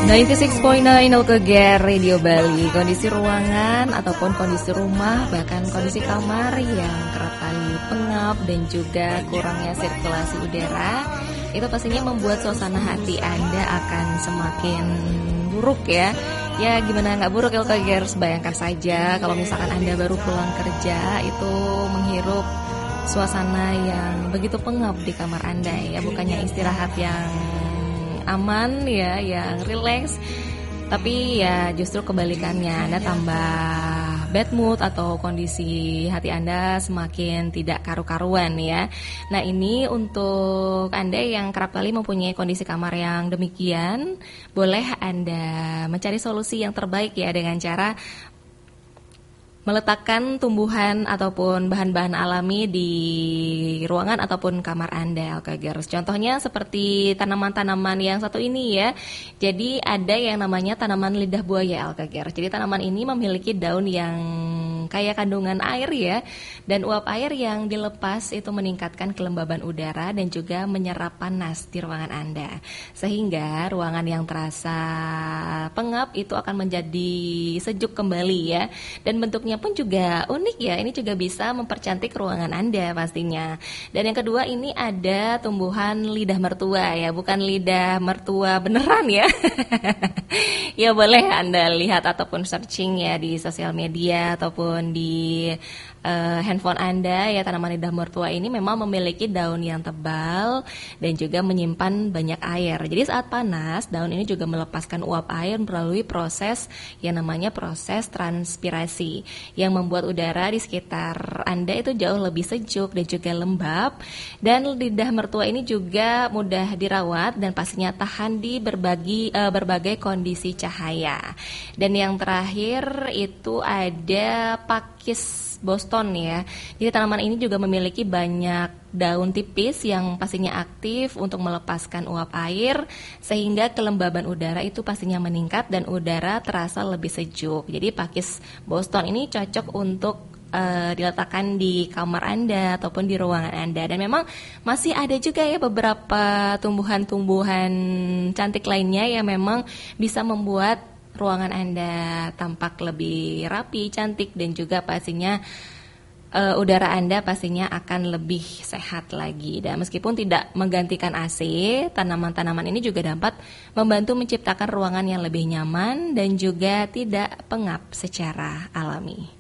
96.9 LKG Radio Bali. Kondisi ruangan ataupun kondisi rumah, bahkan kondisi kamar yang kerap kali pengap dan juga kurangnya sirkulasi udara, itu pastinya membuat suasana hati Anda akan semakin buruk ya. Ya gimana nggak buruk LKG, bayangkan saja kalau misalkan Anda baru pulang kerja, itu menghirup suasana yang begitu pengap di kamar Anda ya, bukannya istirahat yang aman ya, yang rileks, tapi ya justru kebalikannya, Anda tambah bad mood atau kondisi hati Anda semakin tidak karu-karuan ya. Nah, ini untuk Anda yang kerap kali mempunyai kondisi kamar yang demikian, boleh Anda mencari solusi yang terbaik ya dengan cara meletakkan tumbuhan ataupun bahan-bahan alami di ruangan ataupun kamar Anda, LKGers. Contohnya seperti tanaman-tanaman yang satu ini ya. Jadi ada yang namanya tanaman lidah buaya, LKGers. Jadi tanaman ini memiliki daun yang kaya kandungan air ya, dan uap air yang dilepas itu meningkatkan kelembaban udara dan juga menyerap panas di ruangan Anda, sehingga ruangan yang terasa pengap itu akan menjadi sejuk kembali ya, dan bentuknya pun juga unik ya. Ini juga bisa mempercantik ruangan Anda pastinya. Dan yang kedua, ini ada tumbuhan lidah mertua ya, bukan lidah mertua beneran ya. Ya boleh Anda lihat ataupun searching ya di sosial media ataupun di handphone Anda ya. Tanaman lidah mertua ini memang memiliki daun yang tebal dan juga menyimpan banyak air. Jadi saat panas, daun ini juga melepaskan uap air melalui proses yang namanya proses transpirasi, yang membuat udara di sekitar Anda itu jauh lebih sejuk dan juga lembab. Dan lidah mertua ini juga mudah dirawat dan pastinya tahan di berbagai kondisi cahaya. Dan yang terakhir itu ada pakis Boston ya. Jadi tanaman ini juga memiliki banyak daun tipis yang pastinya aktif untuk melepaskan uap air, sehingga kelembaban udara itu pastinya meningkat dan udara terasa lebih sejuk. Jadi pakis Boston ini cocok untuk diletakkan di kamar Anda ataupun di ruangan Anda. Dan memang masih ada juga ya beberapa tumbuhan-tumbuhan cantik lainnya yang memang bisa membuat ruangan Anda tampak lebih rapi, cantik, dan juga pastinya udara Anda pastinya akan lebih sehat lagi. Dan meskipun tidak menggantikan AC, tanaman-tanaman ini juga dapat membantu menciptakan ruangan yang lebih nyaman dan juga tidak pengap secara alami.